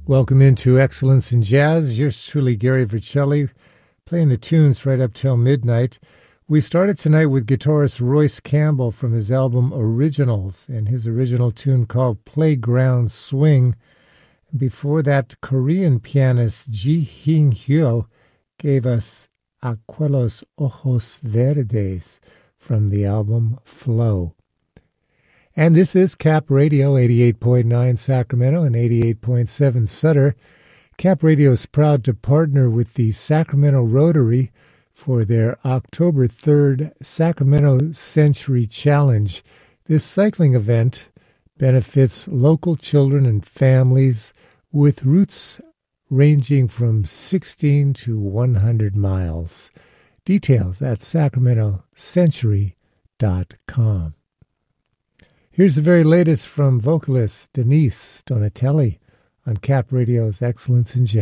Welcome into Excellence in Jazz. Yours truly, Gary Vercelli, playing the tunes right up till midnight. We started tonight with guitarist Royce Campbell from his album Originals and his original tune called Playground Swing. Before that, Korean pianist Ji Hing Hyo gave us Aquelos Ojos Verdes from the album Flow. And this is Cap Radio, 88.9 Sacramento and 88.7 Sutter. Cap Radio is proud to partner with the Sacramento Rotary for their October 3rd Sacramento Century Challenge. This cycling event benefits local children and families with routes ranging from 16 to 100 miles. Details at sacramentocentury.com. Here's the very latest from vocalist Denise Donatelli on Cap Radio's Excellence in Jazz.